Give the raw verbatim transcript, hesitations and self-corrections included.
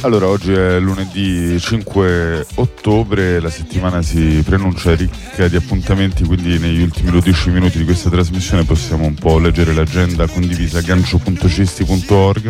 Allora, oggi è lunedì cinque ottobre, la settimana si preannuncia ricca di appuntamenti, quindi negli ultimi dodici minuti di questa trasmissione possiamo un po' leggere l'agenda condivisa a gancio punto cisti punto org.